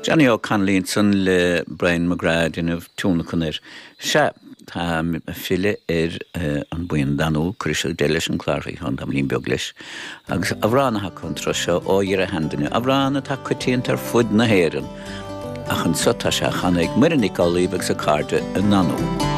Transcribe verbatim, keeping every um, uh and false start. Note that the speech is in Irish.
Johnny O'Connell son le Brian McGrath in of Tuna Connor. Sha tá fille er an buin danú Crystal Delish and Clarry on the Mlin Buglish. Agus avrana ha contra seo ó ire handine. Avrana tá cutín tar fud na héireann. Ach an sota se chanig mirinig á líbeg sa carde a nanú.